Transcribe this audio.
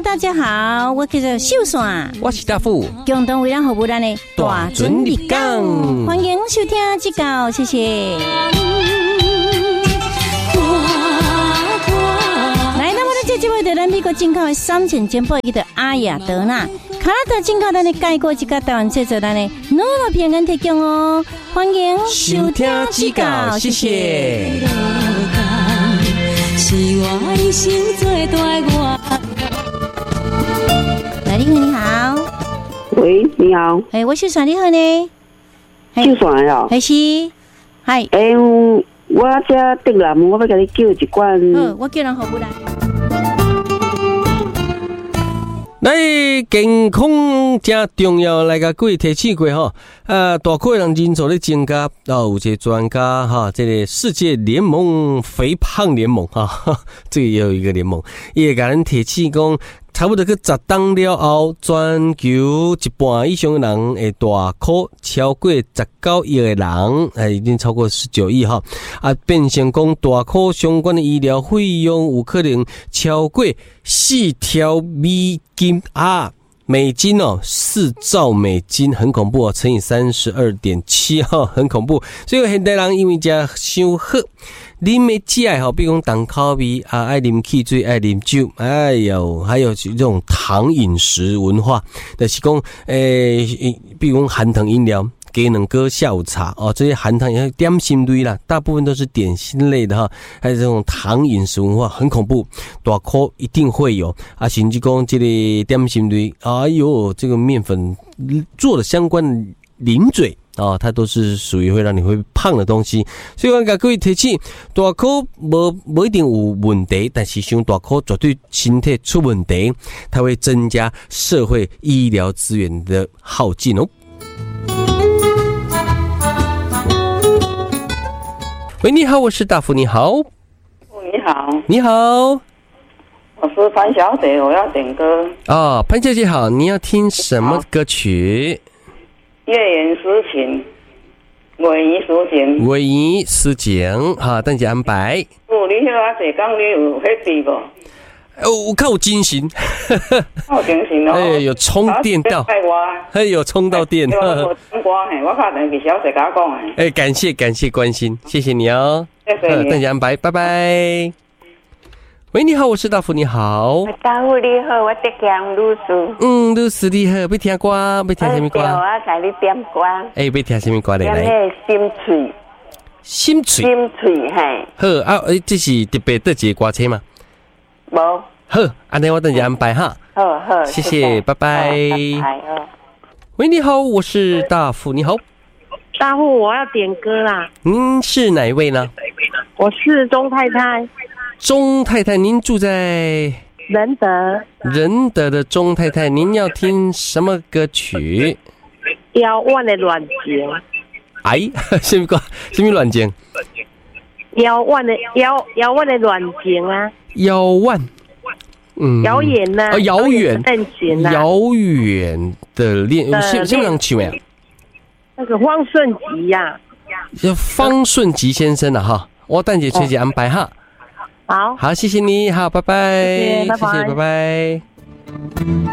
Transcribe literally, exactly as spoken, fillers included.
大家好，我叫做秀伞， 我是大富， 共同为咱服务咱的大准日讲，欢迎收听指教，谢谢。来，那我们这节目的咱美国进口的三千件报记的阿雅德纳，卡拉特进口咱的介国一个台湾制作咱的诺罗平安提供哦，欢迎收听指教，谢谢。是我一生最大我。来，你好，你好。 喂，你好。 哎，我是啥你好呢？ 就算了。 还是，嗨。 哎，我这订了，我要给你叫一罐。 好，我叫人服务来。 来，健康真重要，来个各位提醒过吼，啊，大块人人数咧增加，啊，有一个专家哈，这个世界联盟肥胖联盟哈，这个也有一个联盟，也给人提醒讲，差不多去十档了后，全球一半以上的人会大哭，超过十九亿的人，哎，已经超过十九亿哈，啊，变成讲大哭相关的医疗费用有可能超过四条美金啊，美金哦，四兆美金，很恐怖哦，乘以三十二点七哈，很恐怖。所以现代人因为食伤好，啉的食吼，比如讲重口味啊，爱啉汽水，爱啉酒，哎呦，还有这种糖饮食文化，就是讲诶，比如讲含糖饮料。鸡卵糕、下午茶哦，这些含糖也点心类啦，大部分都是点心类的哈。还有这种糖饮食文化很恐怖，大颗一定会有啊。甚至讲这个点心类，哎呦，这个面粉做的相关的零嘴啊、哦，它都是属于会让你会胖的东西。所以我给各位提醒，大颗无无一定有问题，但是伤大颗绝对身体出问题，它会增加社会医疗资源的耗尽哦。喂，你好，我是大福，你好。 你好， 你好， 我是潘小姐，我要点歌。 哦，潘小姐好，你要听什么歌曲？ 月圆诗情，尾鱼诗情。 尾鱼诗情，好，等下安排。 哦，你迄个坐讲你有迄地无？ 哦，我看我精神， 好精神哦！ 哎，有充电到，哎，有充到电。 我唱歌嘿，我打电话小姐甲我讲诶。 哎，感谢感谢关心，谢谢你哦。 谢谢你。 等下安排，拜拜。喂，你好，我是大福，你好。 大福你好，我在讲律师。 嗯，律师你好，要听歌，要听什么歌？ 我给你点歌。 哎，要听什么歌来？ 来。点心脆。 心脆。 心脆嘿。 好啊，哎，这是特别的一个歌车吗？ 无。 好，安尼我等下安排哈。 好好， 谢谢，拜拜。喂，你好，我是大富，你好。 大富，我要点歌啦。 您是哪一位呢？ 我是钟太太。 钟太太，您住在仁德。 仁德的钟太太，您要听什么歌曲？ 遥远的恋情。 哎，什么歌？什么恋情？ 遥远的遥遥远的恋情啊。 遥远。嗯， 遥远呐， 哦，遥远， 遥远的恋，什什么人唱呀？ 那个方顺吉呀， 叫方顺吉先生啊哈，我等下吹起安排哈。 好， 好，谢谢你，好，拜拜， 谢谢，拜拜， 谢谢，拜拜。